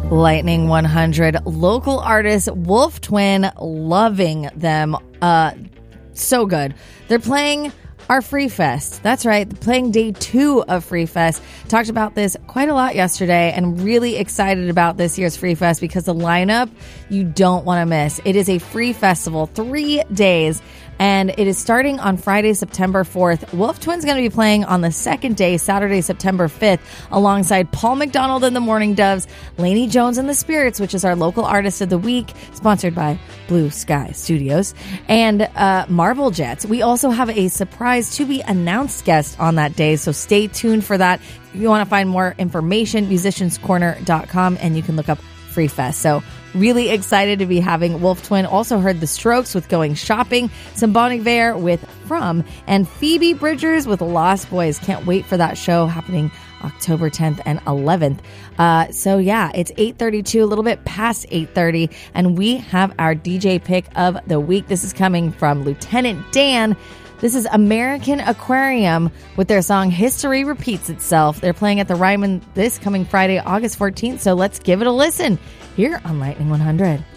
Lightning 100 local artist Wolf Twin, loving them. So good. They're playing our Free Fest. That's right. They're playing day 2 of Free Fest. Talked about this quite a lot yesterday and really excited about this year's Free Fest because the lineup you don't want to miss. It is a free festival, 3 days. And it is starting on Friday, September 4th. Wolf Twin's going to be playing on the second day, Saturday, September 5th, alongside Paul McDonald and the Morning Doves, Lainey Jones and the Spirits, which is our local artist of the week, sponsored by Blue Sky Studios, and Marvel Jets. We also have a surprise to be announced guest on that day, so stay tuned for that. If you want to find more information, musicianscorner.com, and you can look up Free Fest. So really excited to be having Wolf Twin. Also heard The Strokes with Going Shopping, some Bon Iver with From, and Phoebe Bridgers with Lost Boys. Can't wait for that show happening October 10th and 11th. So yeah, it's 8:32, a little bit past 8:30, and we have our DJ pick of the week. This is coming from Lieutenant Dan. This is American Aquarium with their song History Repeats Itself. They're playing at the Ryman this coming Friday, August 14th. So let's give it a listen here on Lightning 100.